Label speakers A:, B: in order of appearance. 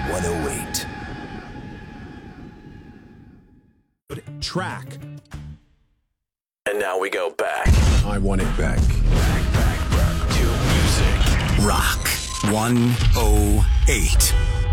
A: 108.
B: Track.
C: And now we go back.
B: I want it back.
C: To music.
A: Rock 108.